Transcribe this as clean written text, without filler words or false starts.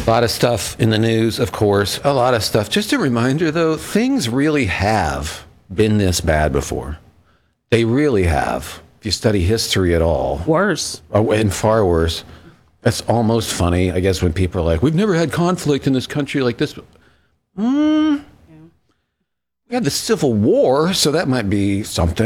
A lot of stuff in the news, of course. A lot of stuff. Just a reminder, though, things really have been this bad before. They really have. If you study history at all. Worse. And far worse. That's almost funny, I guess, when people are like, we've never had conflict in this country like this. We had the Civil War, so that might be something.